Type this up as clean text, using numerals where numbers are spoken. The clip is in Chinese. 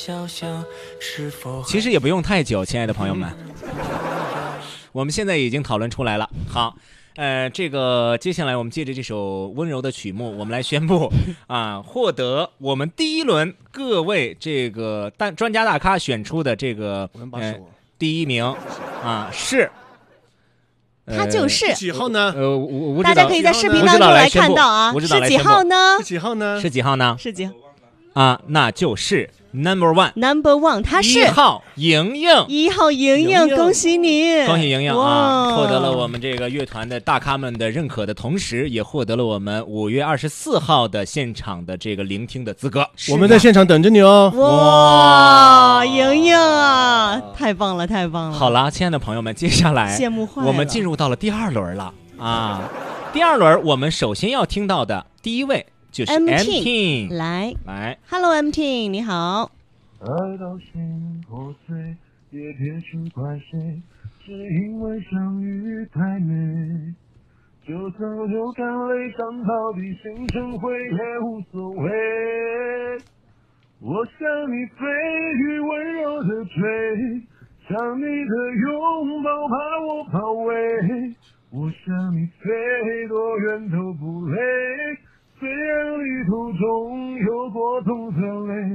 其实也不用太久，亲爱的朋友们，我们现在已经讨论出来了。好，这个接下来我们借着这首温柔的曲目，我们来宣布啊，获得我们第一轮各位这个专家大咖选出的这个第一名啊是。 他就是几号呢？ 大家可以在视频当中来看到啊，是几号呢？ 是几号呢？ 是几号呢？ 是几号啊？那就是Number One， 他是 1号莹莹 ，1号莹莹，恭喜你， 恭喜莹莹啊！获得了我们这个乐团的大咖们的认可的同时，也获得了我们5月24号的现场的这个聆听的资格。 我们在现场等着你哦！ 哇，莹莹啊，太棒了，太棒了！ 好了，亲爱的朋友们，接下来羡慕坏了， 我们进入到了第二轮了啊！第二轮我们首先要听到的第一位就是 MT， 来 ，Hello MT， 你好。 爱到心破碎，也别去怪谁，只因为相遇太美。就算流干泪，伤到底，心成灰也无所谓。我向你飞去，温柔的追，想你的拥抱把我包围。我向你飞，多远都